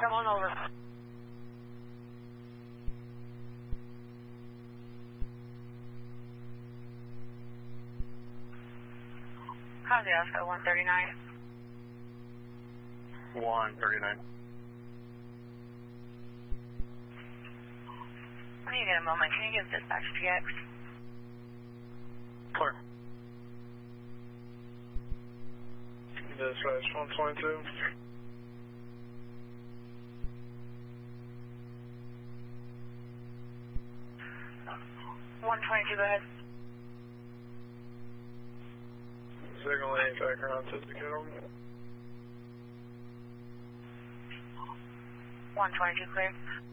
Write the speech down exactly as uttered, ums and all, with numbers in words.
come on over. How's the Oscar one thirty-nine? one thirty-nine. When you get a moment, can you give dispatch P X? Clear. Dispatch one twenty-two. one twenty-two, go ahead. Signal lane background certificate. one twenty-two, clear.